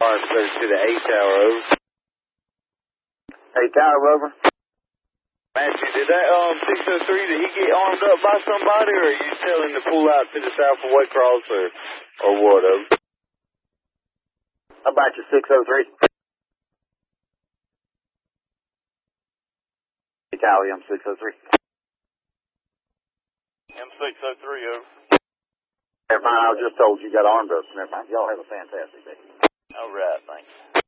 to the 8 tower, over. 8 tower, Rover. Matthew, did that 603, did he get armed up by somebody, or are you telling him to pull out to the south of Waycross, or what, over? How about you, 603? Italian, M603. M603, over. Never mind, I was just told you got armed up. Never mind. Y'all have a fantastic day. All right, thanks.